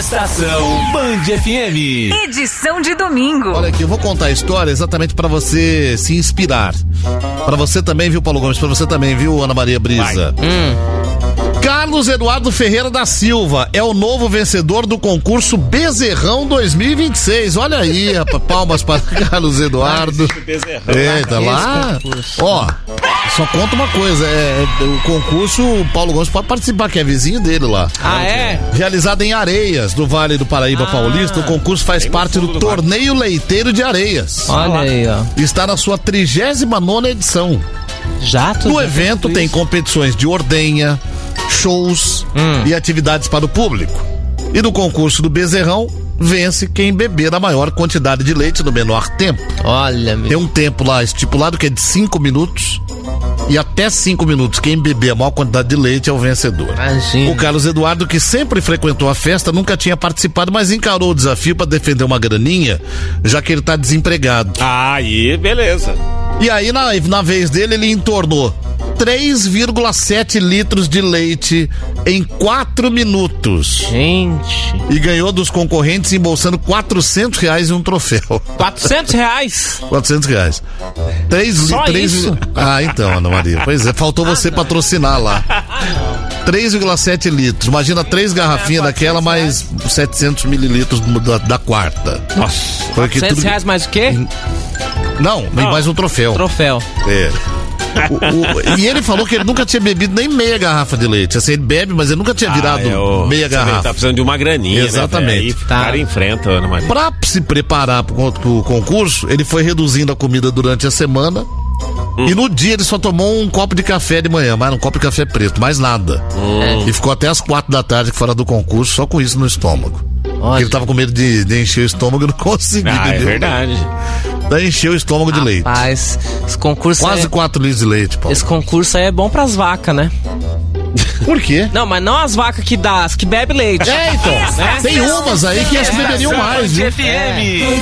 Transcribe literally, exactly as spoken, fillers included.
Estação Band F M. Edição de domingo. Olha aqui, eu vou contar a história exatamente pra você se inspirar. Pra você também, viu, Paulo Gomes? Pra você também, viu, Ana Maria Brisa? Hum. Carlos Eduardo Ferreira da Silva é o novo vencedor do concurso Bezerrão dois mil e vinte e seis. Olha aí, rapaz, palmas para Carlos Eduardo. Eita, lá. Ó, só conta uma coisa, é, é o concurso, o Paulo Gomes pode participar, que é vizinho dele lá. Ah, é? Realizado em Areias, do Vale do Paraíba ah, Paulista, o concurso faz parte do, do Torneio Leiteiro de Areias. Olha aí, ó. Está na sua trigésima nona edição. Já tudo. No evento tem competições de ordenha, shows hum. e atividades para o público. E no concurso do Bezerrão, vence quem beber a maior quantidade de leite no menor tempo. Olha, meu. Tem um tempo lá estipulado que é de cinco minutos. E até cinco minutos, quem beber a maior quantidade de leite é o vencedor. Imagina. O Carlos Eduardo, que sempre frequentou a festa, nunca tinha participado, mas encarou o desafio para defender uma graninha, já que ele tá desempregado. Ah, aí, beleza. E aí, na, na vez dele, ele entornou três vírgula sete litros de leite em quatro minutos. Gente. E ganhou dos concorrentes embolsando quatrocentos reais em um troféu. quatrocentos reais? quatrocentos reais. três Só três isso? Ah, então, Ana Maria. Pois é, faltou você patrocinar lá. três vírgula sete litros. Imagina três garrafinhas é, daquela mais setecentos mililitros da, da quarta. Nossa. Foi que quatrocentos tudo... reais mais o quê? Não, Não, mais um troféu. Troféu. É. O, o, e ele falou que ele nunca tinha bebido nem meia garrafa de leite. Assim, ele bebe, mas ele nunca tinha virado ah, eu, meia garrafa. Ele tá precisando de uma graninha, exatamente. Né, aí o cara enfrenta, Ana Maria. Pra se preparar pro, pro concurso, ele foi reduzindo a comida durante a semana. Hum. E no dia ele só tomou um copo de café de manhã, mas um copo de café preto, mais nada. Hum. E ficou até as quatro da tarde fora do concurso, só com isso no estômago. Porque ele tava com medo de, de encher o estômago e não conseguia. Ah, é verdade. Daí encheu o estômago de leite. Rapaz, esse concurso quase é... quatro litros de leite, Paulo. Esse concurso aí é bom pras vacas, né? Por quê? Não, mas não as vacas que dá, as que bebem leite. É, então. Né? Tem umas aí que as que beberiam mais, viu? F M.